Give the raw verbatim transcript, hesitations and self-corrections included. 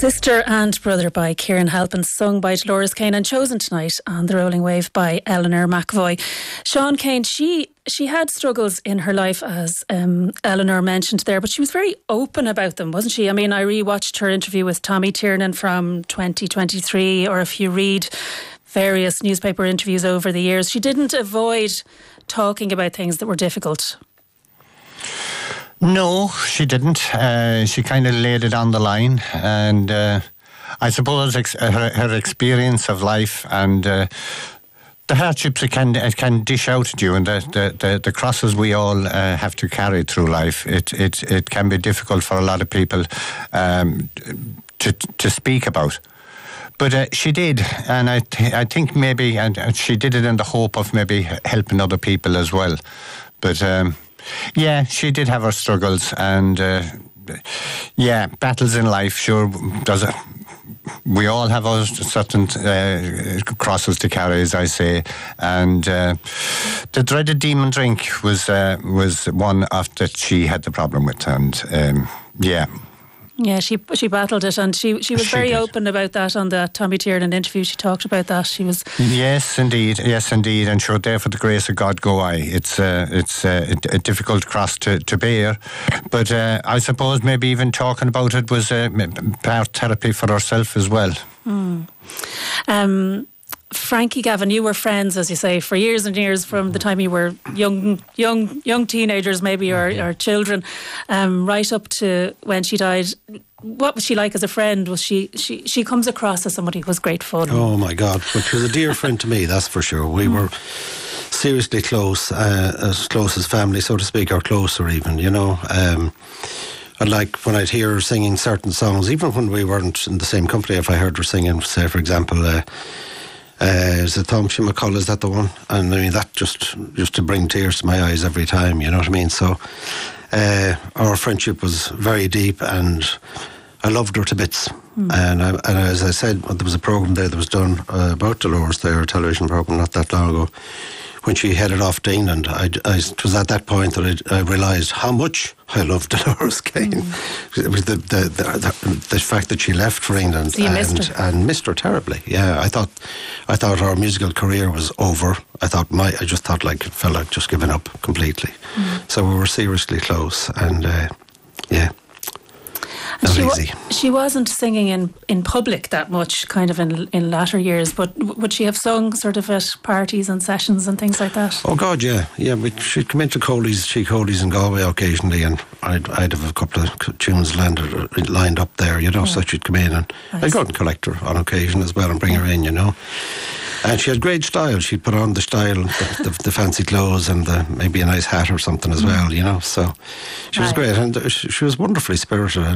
Sister and Brother by Kieran Halpin, sung by Dolores Kane and chosen tonight on The Rolling Wave by Eleanor McAvoy. Sean Kane, she she had struggles in her life, as um, Eleanor mentioned there, but she was very open about them, wasn't she? I mean, I rewatched her interview with Tommy Tiernan from twenty twenty-three, or if you read various newspaper interviews over the years, she didn't avoid talking about things that were difficult. No, she didn't. Uh, she kind of laid it on the line, and uh, I suppose ex- her, her experience of life and uh, the hardships it can it can dish out at you, and the the, the, the crosses we all uh, have to carry through life. It it it can be difficult for a lot of people um, to to speak about. But uh, she did, and I th- I think maybe, and, and she did it in the hope of maybe helping other people as well. But. Um, Yeah, she did have her struggles, and uh, yeah, battles in life. Sure, does it? We all have our certain uh, crosses to carry, as I say, and uh, the dreaded demon drink was uh, was one of that she had the problem with, and um, yeah. Yeah, she she battled it, and she she was she very did. open about that on the Tommy Tiernan interview. She talked about that. She was yes, indeed, yes, indeed, and sure, there for the grace of God go I. It's uh, it's uh, a, a difficult cross to, to bear, but uh, I suppose maybe even talking about it was uh, part therapy for herself as well. Mm. Um. Frankie, Gavin, you were friends, as you say, for years and years, from the time you were young, young, young teenagers, maybe, or, or children, um, right up to when she died. What was she like as a friend? Was she, she, she comes across as somebody who was great fun. Oh my God! But she was a dear friend to me, that's for sure. We mm. were seriously close, uh, as close as family, so to speak, or closer even. You know. Um, And like when I'd hear her singing certain songs, even when we weren't in the same company, if I heard her singing, say for example. Uh, Uh, is it Tom McCullough, is that the one? And I mean, that just just to bring tears to my eyes every time, you know what I mean? So uh, our friendship was very deep, and I loved her to bits. Mm. And, I, and as I said, there was a programme there that was done uh, about Dolores there, a television programme not that long ago, when she headed off to England. I, I, it was at that point that I, I realised how much I loved Dolores Kane. Mm. It was the the, the the the fact that she left for England so you and, missed her. and missed her terribly. Yeah, I thought I thought her musical career was over. I thought my I just thought like it felt like just giving up completely. Mm. So we were seriously close, and uh, yeah. Not she, easy. wa- she wasn't singing in, in public that much, kind of in in latter years, but w- would she have sung sort of at parties and sessions and things like that? Oh God, yeah, yeah. But she'd come into Coley's, she Coley's in Galway occasionally, and I'd I'd have a couple of tunes landed lined up there, you know. Yeah. So she'd come in, and nice. I'd go and collect her on occasion as well and bring her in, you know. And she had great style. She'd put on the style, the, the, the fancy clothes, and the, maybe a nice hat or something as well, you know. So she was right. great, and she, she was wonderfully spirited.